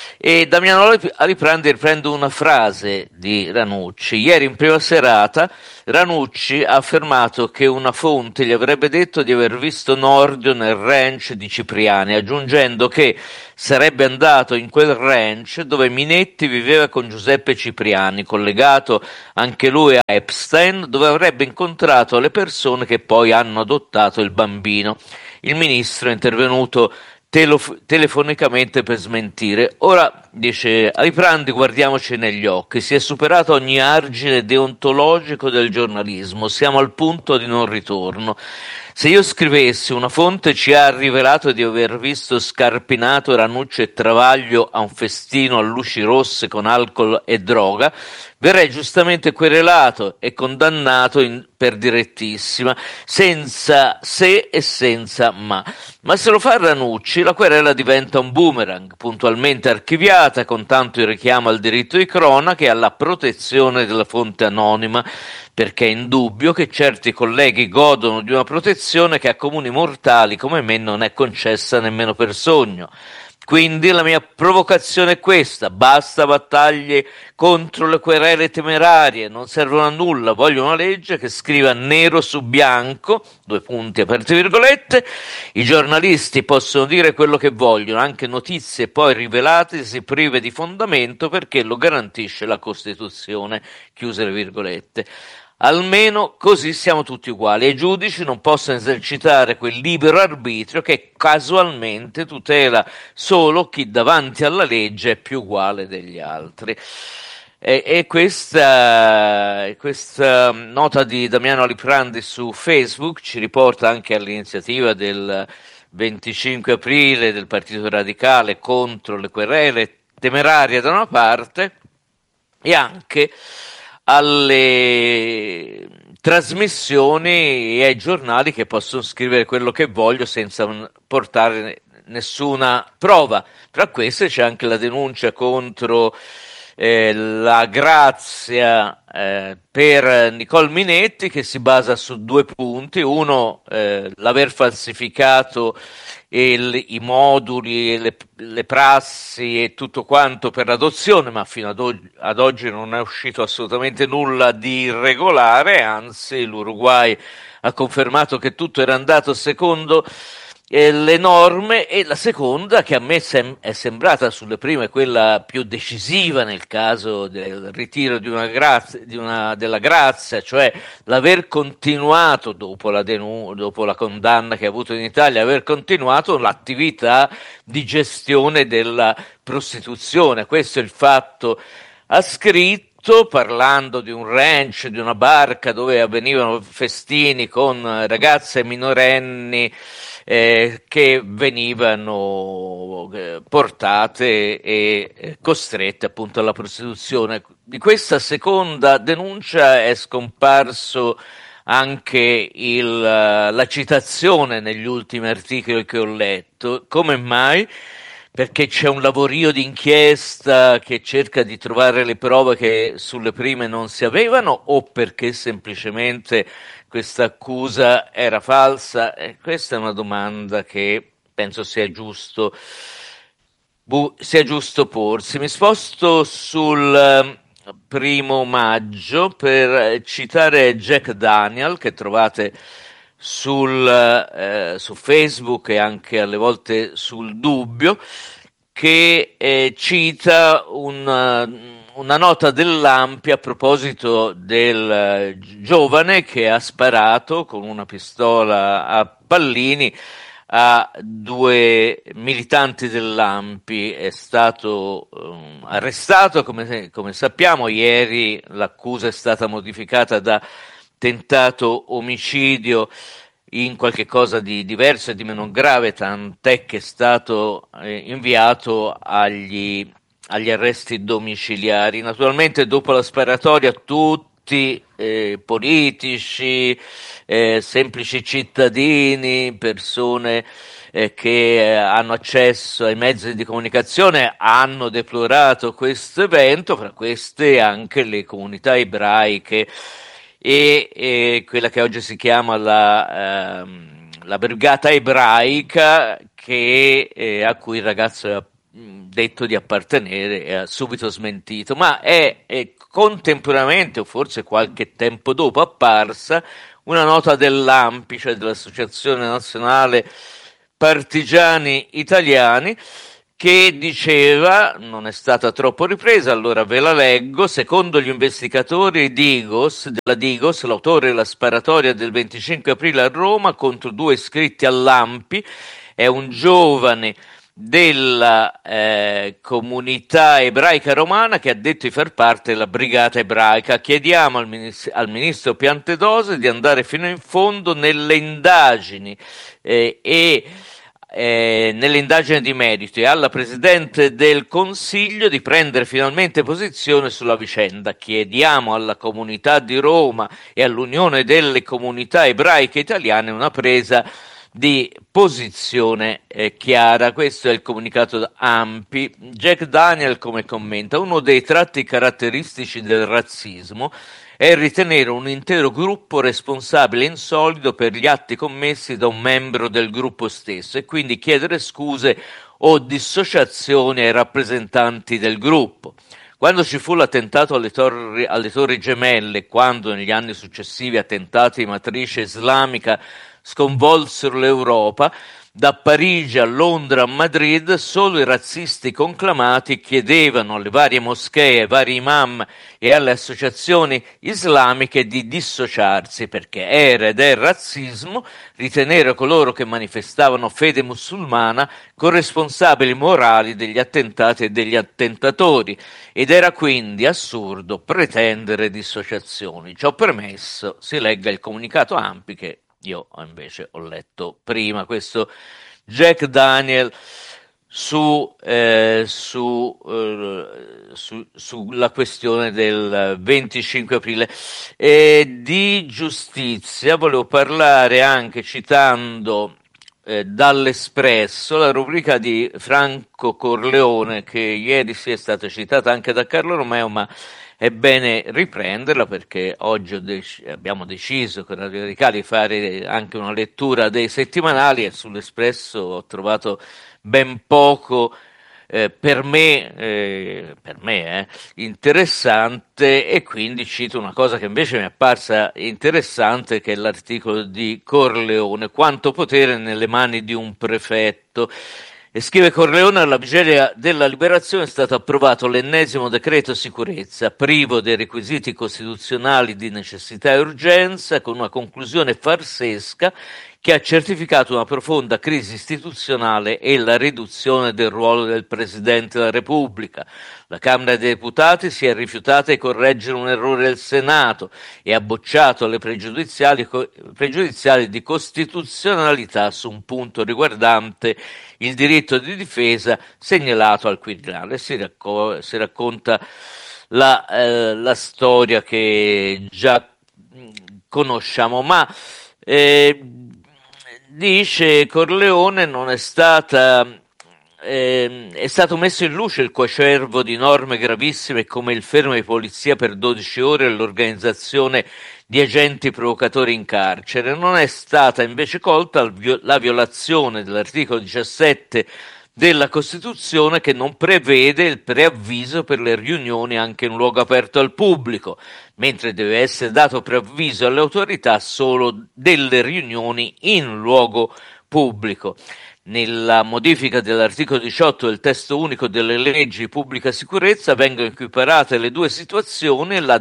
E Damiano Liprandi riprende una frase di Ranucci. Ieri in prima serata Ranucci ha affermato che una fonte gli avrebbe detto di aver visto Nordio nel ranch di Cipriani, aggiungendo che sarebbe andato in quel ranch dove Minetti viveva con Giuseppe Cipriani, collegato anche lui a Epstein, dove avrebbe incontrato le persone che poi hanno adottato il bambino. Il ministro è intervenuto telefonicamente per smentire. Ora, dice Liprandi, guardiamoci negli occhi, si è superato ogni argine deontologico del giornalismo, siamo al punto di non ritorno. Se io scrivessi una fonte ci ha rivelato di aver visto Scarpinato, Ranucci e Travaglio a un festino a luci rosse con alcol e droga, verrei giustamente querelato e condannato per direttissima, senza se e senza ma. Ma se lo fa Ranucci, la querela diventa un boomerang, puntualmente archiviata, con tanto il richiamo al diritto di cronaca e alla protezione della fonte anonima, perché è indubbio che certi colleghi godono di una protezione che a comuni mortali come me non è concessa nemmeno per sogno. Quindi la mia provocazione è questa: basta battaglie contro le querele temerarie, non servono a nulla, voglio una legge che scriva nero su bianco, aperte virgolette, i giornalisti possono dire quello che vogliono, anche notizie poi rivelatesi prive di fondamento perché lo garantisce la Costituzione, chiuse le virgolette. Almeno così siamo tutti uguali e i giudici non possono esercitare quel libero arbitrio che casualmente tutela solo chi davanti alla legge è più uguale degli altri. E questa nota di Damiano Liprandi su Facebook ci riporta anche all'iniziativa del 25 aprile del Partito Radicale contro le querele temerarie da una parte e anche alle trasmissioni e ai giornali che possono scrivere quello che voglio senza portare nessuna prova. Tra queste c'è anche la denuncia contro la grazia per Nicole Minetti, che si basa su due punti: uno, l'aver falsificato i moduli, le prassi e tutto quanto per l'adozione, ma fino ad oggi non è uscito assolutamente nulla di irregolare, anzi l'Uruguay ha confermato che tutto era andato secondo le norme. E la seconda, che a me è sembrata sulle prime quella più decisiva nel caso del ritiro della grazia, cioè l'aver continuato dopo la condanna che ha avuto in Italia, aver continuato l'attività di gestione della prostituzione. Questo è il fatto. Ha scritto, parlando di un ranch, di una barca dove avvenivano festini con ragazze minorenni che venivano portate e costrette appunto alla prostituzione. Di questa seconda denuncia è scomparso anche la citazione negli ultimi articoli che ho letto. Come mai? Perché c'è un lavorio di inchiesta che cerca di trovare le prove che sulle prime non si avevano, o perché semplicemente questa accusa era falsa? Questa è una domanda che penso sia giusto porsi. Mi sposto sul 1 maggio per citare Jack Daniel, che trovate su Facebook e anche alle volte sul Dubbio, che cita una nota dell'Ampi a proposito del giovane che ha sparato con una pistola a pallini a 2 militanti dell'Ampi. È stato arrestato, come sappiamo. Ieri l'accusa è stata modificata da tentato omicidio in qualche cosa di diverso e di meno grave, tant'è che è stato inviato agli arresti domiciliari. Naturalmente dopo la sparatoria tutti tutti, politici, semplici cittadini, persone che hanno accesso ai mezzi di comunicazione, hanno deplorato questo evento, fra queste anche le comunità ebraiche e quella che oggi si chiama la brigata ebraica, a cui il ragazzo ha detto di appartenere e ha subito smentito, ma è contemporaneamente, o forse qualche tempo dopo, apparsa una nota dell'ANPI, cioè dell'Associazione Nazionale Partigiani Italiani, che diceva, non è stata troppo ripresa, allora ve la leggo: secondo gli investigatori della Digos, l'autore della sparatoria del 25 aprile a Roma contro 2 iscritti all'ANPI è un giovane della comunità ebraica romana che ha detto di far parte della brigata ebraica. Chiediamo al ministro Piantedosi di andare fino in fondo nelle indagini nelle indagini di merito, e alla Presidente del Consiglio di prendere finalmente posizione sulla vicenda. Chiediamo alla comunità di Roma e all'Unione delle Comunità Ebraiche Italiane una presa di posizione chiara. Questo è il comunicato ANPI. Jack Daniel come commenta: uno dei tratti caratteristici del razzismo è ritenere un intero gruppo responsabile e insolido per gli atti commessi da un membro del gruppo stesso e quindi chiedere scuse o dissociazioni ai rappresentanti del gruppo. Quando ci fu l'attentato alle Torri Gemelle, quando negli anni successivi attentati di matrice islamica sconvolsero l'Europa, da Parigi a Londra a Madrid, solo i razzisti conclamati chiedevano alle varie moschee, ai vari imam e alle associazioni islamiche di dissociarsi, perché era ed è razzismo ritenere coloro che manifestavano fede musulmana corresponsabili morali degli attentati e degli attentatori, ed era quindi assurdo pretendere dissociazioni. Ciò premesso, si legga il comunicato ANPI che io invece ho letto prima. Questo Jack Daniel sulla questione del 25 aprile. Di giustizia volevo parlare anche citando dall'Espresso la rubrica di Franco Corleone, che ieri è stata citata anche da Carlo Romeo, ma è bene riprenderla perché oggi abbiamo deciso con Radio Radicale di fare anche una lettura dei settimanali, e sull'Espresso ho trovato ben poco per me interessante, e quindi cito una cosa che invece mi è apparsa interessante, che è l'articolo di Corleone: quanto potere nelle mani di un prefetto. E scrive Corleone: alla vigilia della liberazione è stato approvato l'ennesimo decreto sicurezza, privo dei requisiti costituzionali di necessità e urgenza, con una conclusione farsesca che ha certificato una profonda crisi istituzionale e la riduzione del ruolo del Presidente della Repubblica. La Camera dei Deputati si è rifiutata di correggere un errore del Senato e ha bocciato le pregiudiziali di costituzionalità su un punto riguardante il diritto di difesa segnalato al Quirinale. Si racconta la storia che già conosciamo, ma dice Corleone è stato messo in luce il coacervo di norme gravissime come il fermo di polizia per 12 ore e l'organizzazione di agenti provocatori in carcere. Non è stata invece colta la violazione dell'articolo 17 della Costituzione, che non prevede il preavviso per le riunioni anche in luogo aperto al pubblico, mentre deve essere dato preavviso alle autorità solo delle riunioni in luogo pubblico. Nella modifica dell'articolo 18 del testo unico delle leggi di pubblica sicurezza vengono equiparate le due situazioni, e la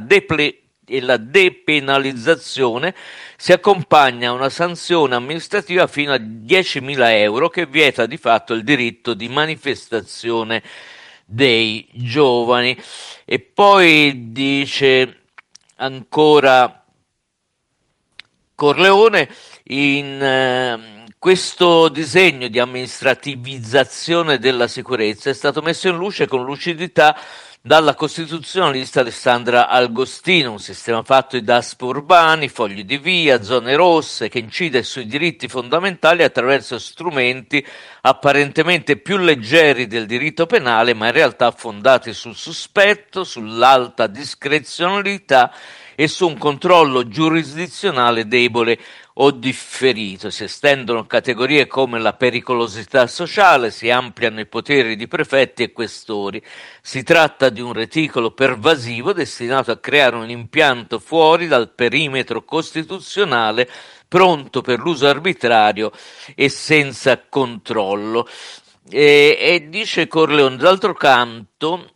depenalizzazione si accompagna a una sanzione amministrativa fino a 10.000 euro che vieta di fatto il diritto di manifestazione dei giovani. E poi dice ancora Corleone, Questo disegno di amministrativizzazione della sicurezza è stato messo in luce con lucidità dalla costituzionalista Alessandra Agostino, un sistema fatto di DASPO urbani, fogli di via, zone rosse, che incide sui diritti fondamentali attraverso strumenti apparentemente più leggeri del diritto penale, ma in realtà fondati sul sospetto, sull'alta discrezionalità e su un controllo giurisdizionale debole o differito. Si estendono categorie come la pericolosità sociale, si ampliano i poteri di prefetti e questori. Si tratta di un reticolo pervasivo destinato a creare un impianto fuori dal perimetro costituzionale, pronto per l'uso arbitrario e senza controllo. E dice Corleone, d'altro canto,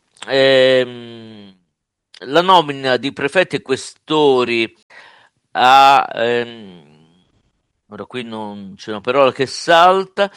la nomina di prefetti e questori ora qui non c'è una parola che salta,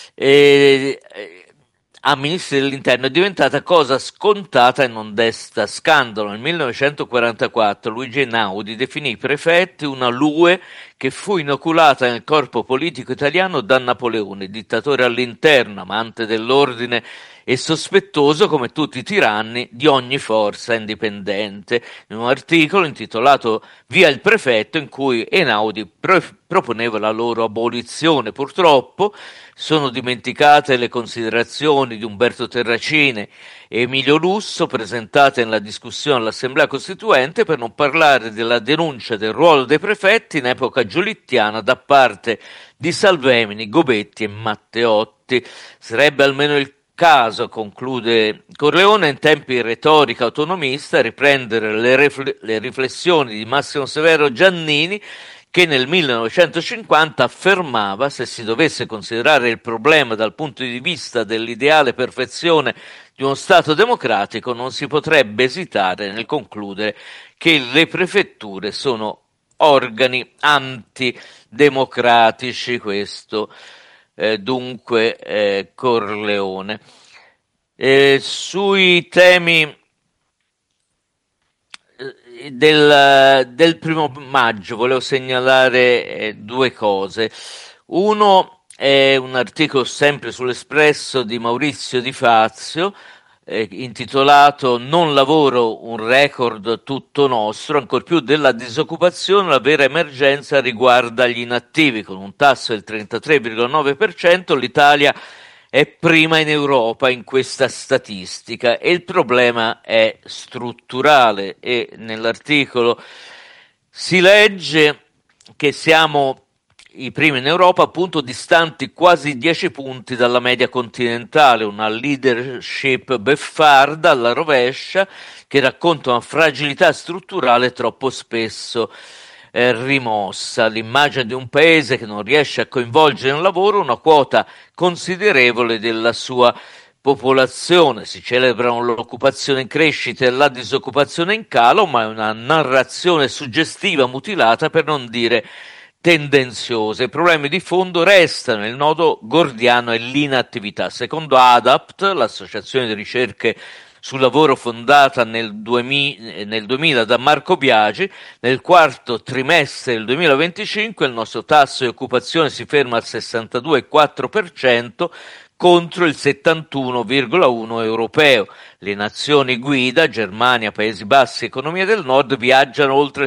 a ministri dell'interno è diventata cosa scontata e non desta scandalo. Nel 1944 Luigi Einaudi definì i prefetti una lue che fu inoculata nel corpo politico italiano da Napoleone, dittatore all'interno, amante dell'ordine e sospettoso, come tutti i tiranni, di ogni forza indipendente, in un articolo intitolato Via il prefetto, in cui Einaudi proponeva la loro abolizione. Purtroppo sono dimenticate le considerazioni di Umberto Terracini e Emilio Lusso presentate nella discussione all'Assemblea Costituente, per non parlare della denuncia del ruolo dei prefetti in epoca giolittiana da parte di Salvemini, Gobetti e Matteotti. Sarebbe almeno il caso, conclude Corleone, in tempi di retorica autonomista, riprendere le riflessioni di Massimo Severo Giannini, che nel 1950 affermava: se si dovesse considerare il problema dal punto di vista dell'ideale perfezione di uno Stato democratico, non si potrebbe esitare nel concludere che le prefetture sono organi antidemocratici. Questo dunque Corleone. Sui temi del 1° maggio volevo segnalare due cose. Uno è un articolo sempre sull'Espresso di Maurizio Di Fazio, intitolato "Non lavoro, un record tutto nostro, ancor più della disoccupazione la vera emergenza riguarda gli inattivi, con un tasso del 33,9%, l'Italia è prima in Europa in questa statistica e il problema è strutturale". E nell'articolo si legge che siamo i primi in Europa, appunto, distanti quasi 10 punti dalla media continentale, una leadership beffarda alla rovescia che racconta una fragilità strutturale troppo spesso rimossa, l'immagine di un paese che non riesce a coinvolgere nel lavoro una quota considerevole della sua popolazione. Si celebrano l'occupazione in crescita e la disoccupazione in calo, ma è una narrazione suggestiva mutilata, per non dire tendenziosa. I problemi di fondo restano, il nodo gordiano è l'inattività. Secondo ADAPT, l'associazione di ricerche sul lavoro fondata nel 2000 da Marco Biagi, nel quarto trimestre del 2025 il nostro tasso di occupazione si ferma al 62,4% contro il 71,1% europeo. Le nazioni guida, Germania, Paesi Bassi, economia del Nord, viaggiano oltre il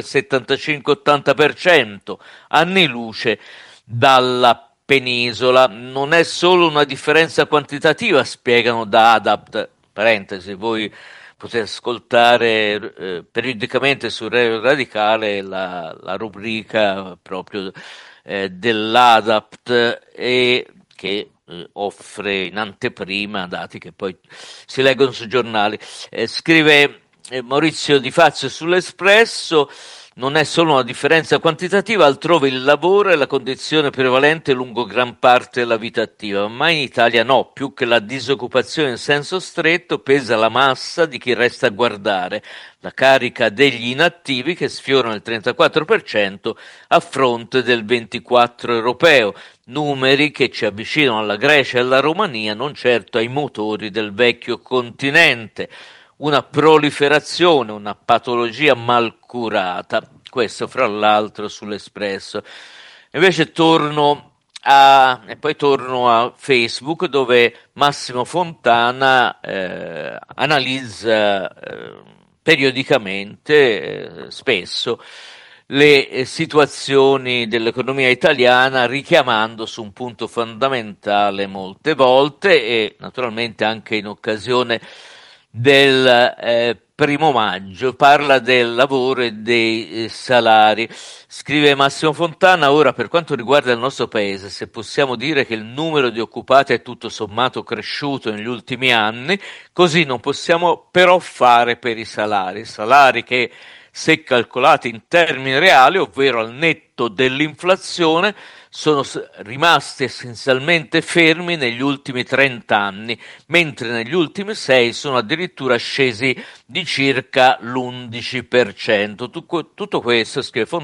75-80%, anni luce dalla penisola. Non è solo una differenza quantitativa, spiegano da ADAPT. Parentesi, voi potete ascoltare periodicamente su Radio Radicale la rubrica proprio dell'ADAPT e che offre in anteprima dati che poi si leggono sui giornali. Scrive Maurizio Di Fazio sull'Espresso: non è solo una differenza quantitativa, altrove il lavoro è la condizione prevalente lungo gran parte della vita attiva, ma in Italia no, più che la disoccupazione in senso stretto pesa la massa di chi resta a guardare, la carica degli inattivi che sfiorano il 34% a fronte del 24% europeo, numeri che ci avvicinano alla Grecia e alla Romania, non certo ai motori del vecchio continente. Una proliferazione, una patologia mal curata. Questo fra l'altro sull'Espresso. Invece torno e poi torno a Facebook, dove Massimo Fontana analizza periodicamente, spesso, le situazioni dell'economia italiana, richiamando su un punto fondamentale molte volte, e naturalmente anche in occasione del 1° maggio. Parla del lavoro e dei salari. Scrive Massimo Fontana: ora, per quanto riguarda il nostro paese, se possiamo dire che il numero di occupati è tutto sommato cresciuto negli ultimi anni, così non possiamo però fare per i salari che, se calcolati in termini reali, ovvero al netto dell'inflazione, sono rimasti essenzialmente fermi negli ultimi 30 anni, mentre negli ultimi 6 sono addirittura scesi di circa l'11%. Tutto questo, scrive Fontana,